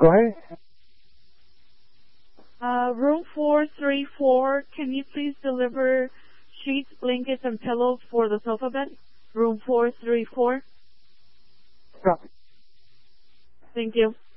Go ahead. Room 434, can you please deliver sheets, blankets, and pillows for the sofa bed? Room 434. Copy. Thank you.